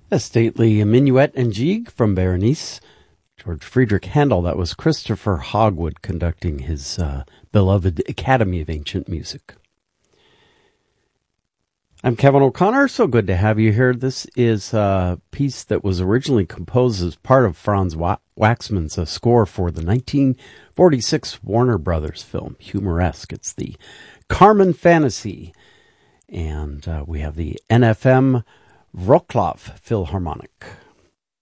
A stately minuet and gigue from Berenice. George Friedrich Handel. That was Christopher Hogwood conducting his beloved Academy of Ancient Music. I'm Kevin O'Connor. So good to have you here. This is a piece that was originally composed as part of Franz Waxman's score for the 1946 Warner Brothers film, Humoresque. It's the Carmen Fantasy. And we have the NFM Wroclaw Philharmonic.